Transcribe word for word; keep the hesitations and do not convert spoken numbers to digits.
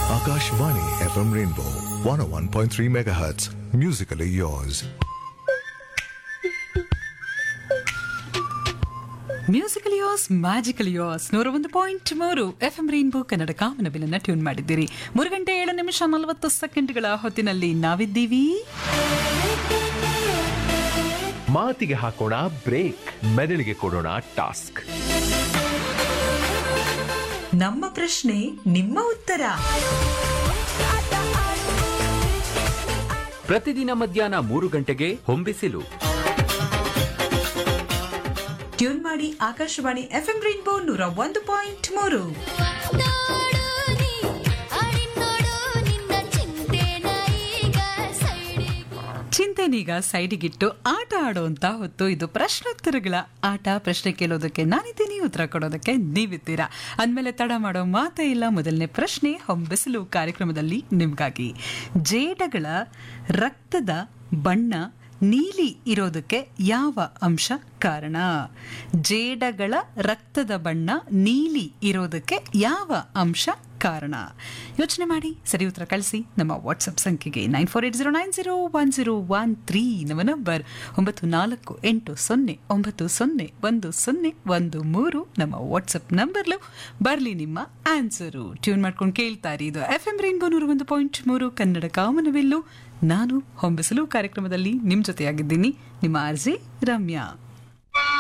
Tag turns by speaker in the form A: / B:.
A: Akashvani F M Rainbow one oh one point three megahertz. Musically yours.
B: Musical ಯೋಸ್ magical ಯೋಸ್ ನೂರ ಒಂದು point ಮೂರು F M rainbow Kannada ಕಾಮನಬಿಲನ್ನ tune ಮಾಡಿದ್ದೀರಿ. ಮೂರು ಗಂಟೆ ಏಳು ನಿಮಿಷ ನಲವತ್ತು ಸೆಕೆಂಡ್ಗಳ ಹೊತ್ತಿನಲ್ಲಿ ನಾವಿದ್ದೀವಿ.
C: ಮಾತಿಗೆ ಹಾಕೋಣ ಬ್ರೇಕ್, ಮೆದುಳಿಗೆ ಕೊಡೋಣ ಟಾಸ್ಕ್.
B: ನಮ್ಮ ಪ್ರಶ್ನೆ ನಿಮ್ಮ ಉತ್ತರ.
D: ಪ್ರತಿದಿನ ಮಧ್ಯಾಹ್ನ ಮೂರು ಗಂಟೆಗೆ ಹೊಂಬಿಸಿಲು.
B: ಟ್ಯೂನ್ ಮಾಡಿ ಆಕಾಶವಾಣಿ ಎಫ್ ಎಂ ರೈನ್ಬೋ ನೂರ ಒಂದು ಪಾಯಿಂಟ್ ಮೂರು. ಚಿಂತೆನೀಗ ಸೈಡಿಗಿಟ್ಟು ಆಟ ಆಡುವಂತ ಹೊತ್ತು. ಇದು ಪ್ರಶ್ನೋತ್ತರಗಳ ಆಟ. ಪ್ರಶ್ನೆ ಕೇಳೋದಕ್ಕೆ ನಾನಿದ್ದೀನಿ, ಉತ್ತರ ಕೊಡೋದಕ್ಕೆ ನೀವಿದ್ದೀರಾ. ಅಂದಮೇಲೆ ತಡ ಮಾಡೋ ಮಾತೇ ಇಲ್ಲ. ಮೊದಲನೇ ಪ್ರಶ್ನೆ ಹೊಂಬಿಸಲು ಕಾರ್ಯಕ್ರಮದಲ್ಲಿ ನಿಮ್ಗಾಗಿ. ಜೇಡಗಳ ರಕ್ತದ ಬಣ್ಣ ನೀಲಿ ಇರೋದಕ್ಕೆ ಯಾವ ಅಂಶ ಕಾರಣ? ಜೇಡಗಳ ರಕ್ತದ ಬಣ್ಣ ನೀಲಿ ಇರೋದಕ್ಕೆ ಯಾವ ಅಂಶ ಕಾರಣ? ಯೋಚನೆ ಮಾಡಿ ಸರಿ ಉತ್ತರ ಕಳಿಸಿ ನಮ್ಮ ವಾಟ್ಸಪ್ ಸಂಖ್ಯೆಗೆ nine four eight zero nine zero one zero one three. ನಮ್ಮ ನಂಬರ್ ಒಂಬತ್ತು ನಾಲ್ಕು ಎಂಟು ಸೊನ್ನೆ ಒಂಬತ್ತು ಸೊನ್ನೆ ಒಂದು ಸೊನ್ನೆ ಒಂದು ಮೂರು. ನಮ್ಮ ವಾಟ್ಸಪ್ ನಂಬರ್ಲು ಬರಲಿ ನಿಮ್ಮ ಆನ್ಸರು. ಟ್ಯೂನ್ ಮಾಡ್ಕೊಂಡು ಕೇಳ್ತಾ ಇರಿ. ಇದು ಎಫ್ ಎಂ ರೈನ್ಬೋ ನೂರ ಒಂದು ಪಾಯಿಂಟ್ ಮೂರು ಕನ್ನಡ ಕಾಮನಬಿಲ್ಲು. ನಾನು ಹೊಂಬಿಸಲು ಕಾರ್ಯಕ್ರಮದಲ್ಲಿ ನಿಮ್ಮ ಜೊತೆಯಾಗಿದ್ದೀನಿ, ನಿಮ್ಮ ಆರ್ಜೆ ರಮ್ಯಾ.